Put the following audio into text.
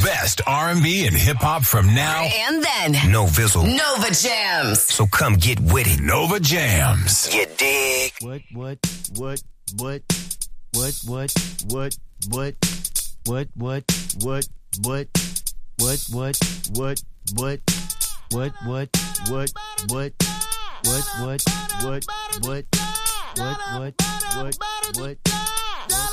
best R&B and hip hop from now and then. No Vizzle. Nova Jams. So come get with it. Nova Jams. You dig? What?